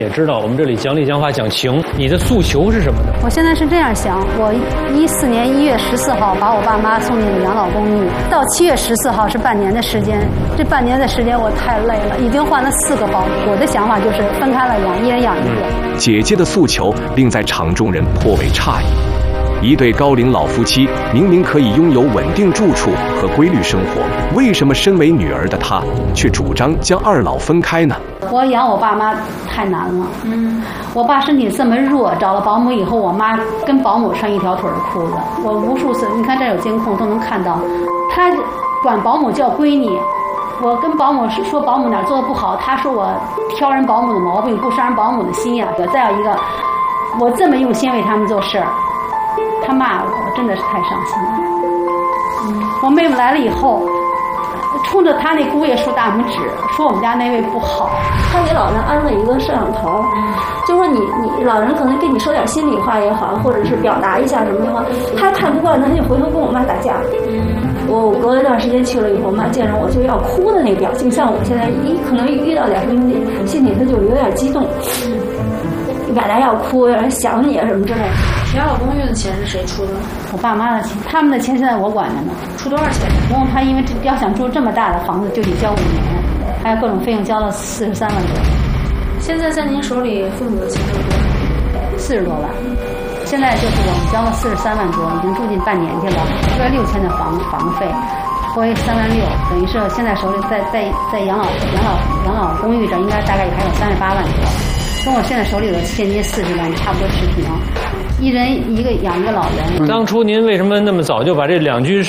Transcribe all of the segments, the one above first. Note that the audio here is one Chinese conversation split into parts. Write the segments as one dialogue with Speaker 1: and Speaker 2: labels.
Speaker 1: 也知道我们这里讲理讲法讲情，你的诉求是什么呢？
Speaker 2: 我现在是这样想，我14年1月14号把我爸妈送进了养老公寓，到7月14号是半年的时间，这半年的时间我太累了，已经换了4个保姆。我的想法就是分开了养，一人养一个。
Speaker 3: 姐姐的诉求令在场众人颇为诧异。一对高龄老夫妻明明可以拥有稳定住处和规律生活，为什么身为女儿的她却主张将二老分开呢？
Speaker 2: 我养我爸妈太难了，我爸身体这么弱，找了保姆以后，我妈跟保姆穿一条腿的裤子。我无数次，你看这有监控都能看到，她管保姆叫闺女。我跟保姆说保姆哪做的不好，她说我挑人保姆的毛病，不伤人保姆的心呀。再有一个，我这么用心为他们做事儿。他骂我，真的是太伤心了。我妹妹来了以后，冲着他那姑爷竖大拇指，说我们家那位不好。
Speaker 4: 他给老人安了一个摄像头，就说你老人可能跟你说点心里话也好，或者是表达一下什么的话，他看不惯，他就回头跟我妈打架。我隔了一段时间去了以后，我妈见着我就要哭的那表情，像我现在可能遇到点什么心里他就有点激动，表达要哭，有点想你啊什么之类的。
Speaker 5: 养老公寓的钱是谁出的？
Speaker 2: 我爸妈的钱，他们的钱现在我管着呢。
Speaker 5: 出多少钱？
Speaker 2: 然后他因为要想住这么大的房子，就得交5年，还有各种费用，交了43万多。
Speaker 5: 现在在您手里，父母的钱有多少
Speaker 2: ？40多万。现在就是我们交了43万多，已经住进半年去了，1万6000的房费，回3万6，等于是现在手里在养老公寓这应该大概还有38万多。跟我现在手里的现金40万差不多持平，一人一个养一个老人。
Speaker 1: 当初您为什么那么早就把这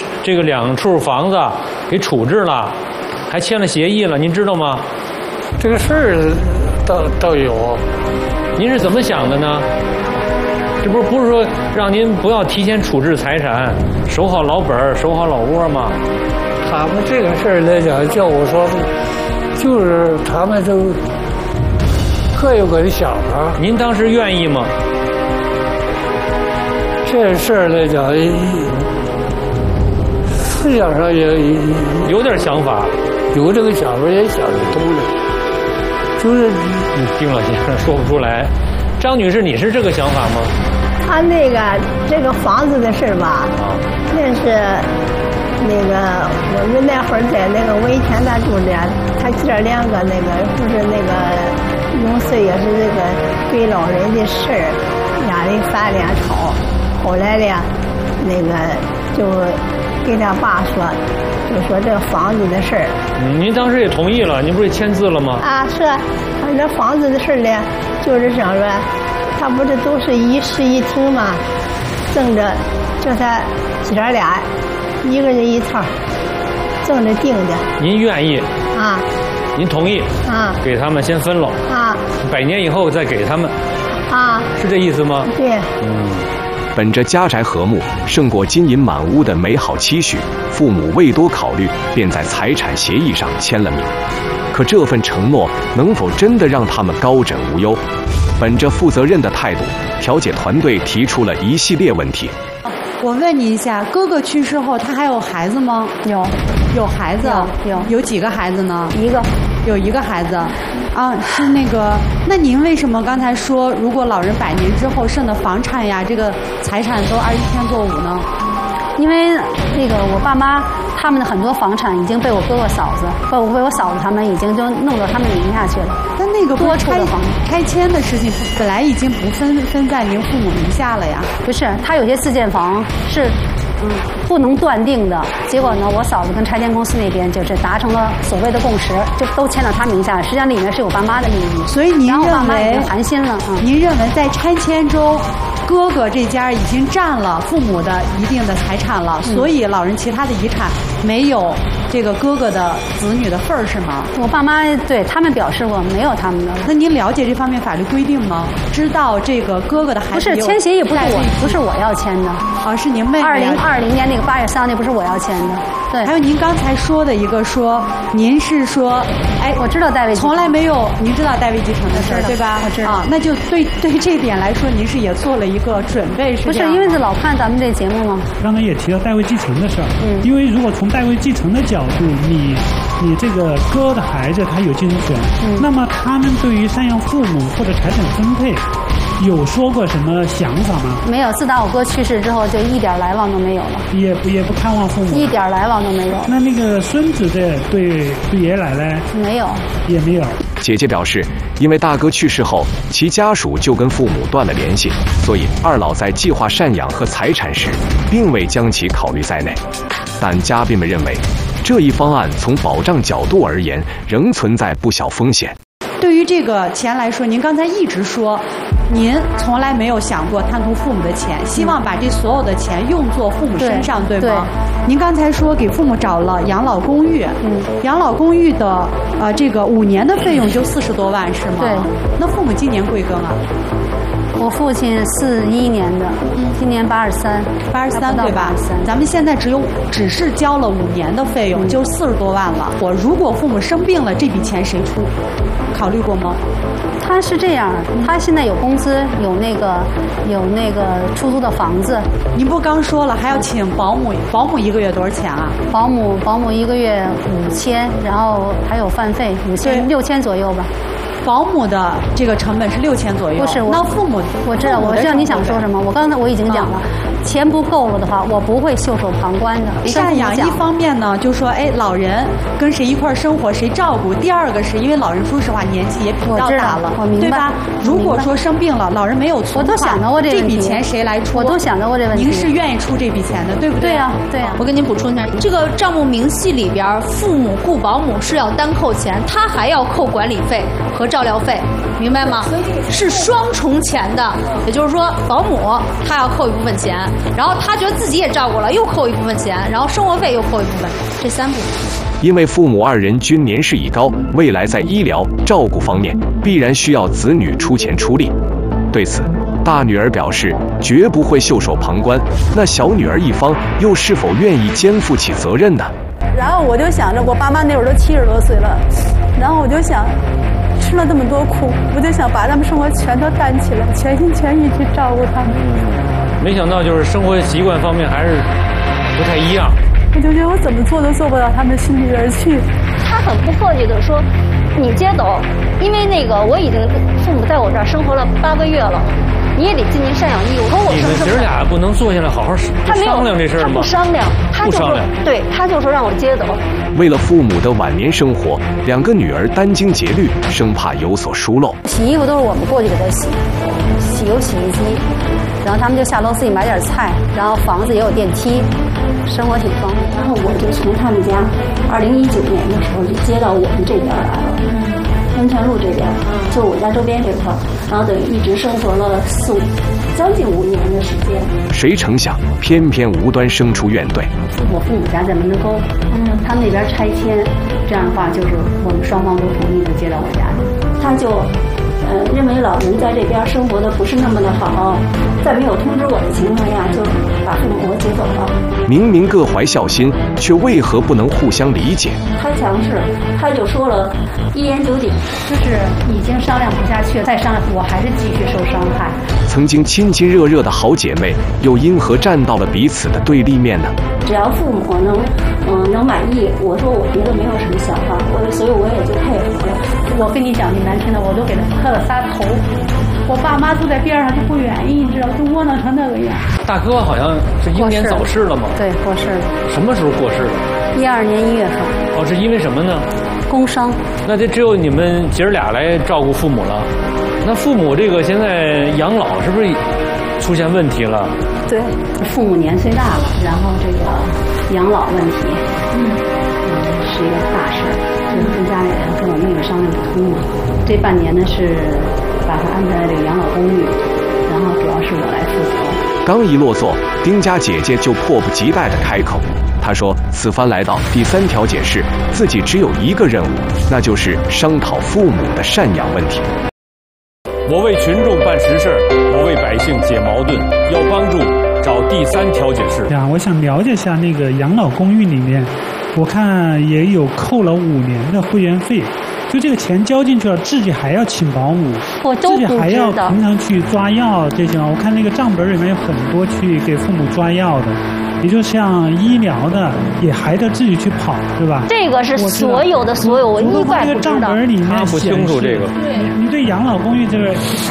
Speaker 1: 2处房子给处置了，还签了协议了？您知道吗？
Speaker 6: 这个事儿倒有。
Speaker 1: 您是怎么想的呢？这不是说让您不要提前处置财产，守好老本，守好老窝吗？
Speaker 6: 他们这个事儿来讲，叫我说，就是他们都各有各的想法。
Speaker 1: 您当时愿意吗？
Speaker 6: 这事儿来讲，思想上也
Speaker 1: 有点想法，
Speaker 6: 有这个想法也想得通了。就是
Speaker 1: 丁老先生说不出来。张女士，你是这个想法吗？
Speaker 7: 他这个房子的事吧，那是我们那会儿在那个维田那住着，他姐2个不是农村也是对老人的事儿，俩人翻脸吵，后来就跟他爸说，就说这个房子的事儿。
Speaker 1: 您当时也同意了，您不是签字了吗？
Speaker 7: 啊，是，他这房子的事儿呢，就是想说，他不是都是一室一厅吗？挣着，叫他姐俩一个人一套，挣着定的。
Speaker 1: 您愿意？
Speaker 7: 啊。
Speaker 1: 您同意？
Speaker 7: 啊。
Speaker 1: 给他们先分了。
Speaker 7: 啊。
Speaker 1: 100年以后再给他们。
Speaker 7: 啊。
Speaker 1: 是这意思吗？
Speaker 7: 对。
Speaker 3: 本着家宅和睦胜过金银满屋的美好期许，父母未多考虑，便在财产协议上签了名。可这份承诺能否真的让他们高枕无忧？本着负责任的态度，调解团队提出了一系列问题。
Speaker 8: 我问你一下，哥哥去世后，他还有孩子吗？有孩子，有几个孩子呢？1个，有1个孩子。啊，是那您为什么刚才说，如果老人100年之后剩的房产呀，这个财产都21天作5呢？
Speaker 2: 因为我爸妈他们的很多房产已经被我哥哥嫂子，被我嫂子他们已经就弄到他们名下去了。
Speaker 8: 但多出的拆迁的事情本来已经不分在您父母名下了呀。
Speaker 2: 不是，他有些自建房是不能断定的。结果呢，我嫂子跟拆迁公司那边就是达成了所谓的共识，就都签到他名下。实际上里面是有爸妈的利益。
Speaker 8: 所以您认为，
Speaker 2: 爸妈已经寒心了。
Speaker 8: 您认为在拆迁中，哥哥这家已经占了父母的一定的财产了，所以老人其他的遗产没有这个哥哥的子女的份儿，是吗？
Speaker 2: 我爸妈对他们表示过没有他们的。
Speaker 8: 那您了解这方面法律规定吗？知道这个哥哥的孩子
Speaker 2: 不是签协议，不是我要签的，
Speaker 8: 是您妹妹。
Speaker 2: 2020年8月3那不是我要签的。 对。
Speaker 8: 还有您刚才说的一个说，您是说，哎，
Speaker 2: 我知道代位继承，
Speaker 8: 从来没有，您知道代位继承的事儿对吧？
Speaker 2: 我知道
Speaker 8: 啊，那就对这点来说，您是也做了一个准备，是
Speaker 2: 不是因为是老看咱们这节目吗？
Speaker 9: 刚才也提到代位继承的事儿，因为如果从代位继承的角度，你这个哥的孩子他有继承权，那么他们对于赡养父母或者财产分配有说过什么想法吗？
Speaker 2: 没有，自打我哥去世之后，就一点来往都没有了。
Speaker 9: 也不看望父母，
Speaker 2: 一点来往都没有。
Speaker 9: 那个孙子的对爷爷奶奶
Speaker 2: 没有，
Speaker 9: 也没有。
Speaker 3: 姐姐表示，因为大哥去世后，其家属就跟父母断了联系，所以二老在计划赡养和财产时，并未将其考虑在内。但嘉宾们认为，这一方案从保障角度而言，仍存在不小风险。
Speaker 8: 对于这个钱来说，您刚才一直说，您从来没有想过贪图父母的钱，希望把这所有的钱用作父母身上，对吗？对。您刚才说给父母找了养老公寓，养老公寓的这个5年的费用就40多万，是吗？
Speaker 2: 对。
Speaker 8: 那父母今年贵庚啊？
Speaker 2: 我父亲41年的，今年83对吧？
Speaker 8: 咱们现在只是交了5年的费用，就40多万了。如果父母生病了，这笔钱谁出？考虑过吗？
Speaker 2: 他是这样，他现在有工资，有那个出租的房子。
Speaker 8: 您不刚说了还要请保姆？保姆1个月多少钱啊？
Speaker 2: 保姆1个月5000，然后还有饭费6000左右吧。
Speaker 8: 保姆的这个成本是6000左右。
Speaker 2: 不是，
Speaker 8: 那父母
Speaker 2: 我知道你想说什么。我已经讲了，钱不够了的话，我不会袖手旁观的。
Speaker 8: 赡养一方面呢，就说老人跟谁一块生活，谁照顾；第二个是因为老人说实话年纪也比较大了，
Speaker 2: 我明白，
Speaker 8: 对吧？如果说生病了，老人没有存款，
Speaker 2: 我都想到过这
Speaker 8: 笔钱谁来出？
Speaker 2: 我都想到过这问题。
Speaker 8: 您是愿意出这笔钱的，对不对？
Speaker 2: 对呀，对呀。
Speaker 10: 我跟您补充一下，这个账目明细里边，父母雇保姆是要单扣钱，他还要扣管理费和照料费。明白吗？是双重钱的，也就是说，保姆他要扣一部分钱，然后他觉得自己也照顾了，又扣一部分钱，然后生活费又扣一部分，这3部分。
Speaker 3: 因为父母2人均年事已高，未来在医疗照顾方面必然需要子女出钱出力。对此，大女儿表示绝不会袖手旁观。那小女儿一方又是否愿意肩负起责任呢？
Speaker 11: 然后我就想着，我爸妈那会儿都70多岁了，然后我就想。吃了这么多苦，我就想把他们生活全都担起来，全心全意去照顾他们。
Speaker 1: 没想到就是生活习惯方面还是不太一样。
Speaker 11: 我就觉得我怎么做都做不到他们心里边去。
Speaker 4: 他很不客气的说：“你接走，因为我已经父母在我这儿生活了8个月了，你也得尽尽赡养义务。”我说我
Speaker 1: 你们姐俩不能坐下来好好商量这事儿吗？
Speaker 4: 他不商量，他就说对，他就说让我接走。
Speaker 3: 为了父母的晚年生活，2个女儿殚精竭虑，生怕有所疏漏。
Speaker 2: 洗衣服都是我们过去给他洗，有洗衣机，然后他们就下楼自己买点菜，然后房子也有电梯，生活挺方便。
Speaker 4: 然后我就从他们家2019年的时候就接到我们这边来了，温泉路这边，就我家周边这块，然后等于一直生活了将近5年的时间。
Speaker 3: 谁成想，偏偏无端生出怨怼。
Speaker 2: 我父母家在门头沟，他们那边拆迁，这样的话就是我们双方都同意的接到我家里。
Speaker 4: 他就认为老人在这边生活的不是那么的好，在没有通知我的情况下，就把父母接走了。
Speaker 3: 明明各怀孝心，却为何不能互相理解？
Speaker 4: 他强势，他就说了一言九鼎，
Speaker 2: 就是已经商量不下去了，再商量我还是继续受伤害。
Speaker 3: 曾经亲亲热热的好姐妹，又因何站到了彼此的对立面呢？
Speaker 4: 只要父母能满意，我说我别的没有什么想法，所以我也就配合了。
Speaker 2: 我跟你讲句难听的，我都给他磕了仨头。我爸妈坐在边上就不愿意，你知道，就窝囊成那个样。
Speaker 1: 大哥好像是英年早逝了吗？
Speaker 2: 对，过世了。
Speaker 1: 什么时候过世的
Speaker 2: ？12年1月份。
Speaker 1: 哦，是因为什么呢？
Speaker 2: 工伤。
Speaker 1: 那就只有你们姐俩来照顾父母了。那父母这个现在养老是不是出现问题了？
Speaker 2: 对，父母年岁大了，然后这个养老问题，是一个大事儿，就是跟家里人跟我妹妹商量不通嘛。这半年呢是把他安排在这个养老公寓，然后主要是我来负责。
Speaker 3: 刚一落座，丁家姐姐就迫不及待地开口。她说，此番来到第3条解释，自己只有一个任务，那就是商讨父母的赡养问题。
Speaker 1: 我为群众办实事，我为百姓解矛盾，要帮助
Speaker 12: 找第三调解室。
Speaker 9: 我想了解一下那个养老公寓里面，我看也有扣了5年的会员费。就这个钱交进去了，自己还要请保姆，自己还要平常去抓药这些。我看那个账本里面有很多去给父母抓药的，也就像医疗的，也还得自己去跑，对吧？
Speaker 13: 这个是所有的所有，我一概不知道。
Speaker 9: 这个账本里面
Speaker 12: 不清楚这个。
Speaker 9: 你对养老公寓这个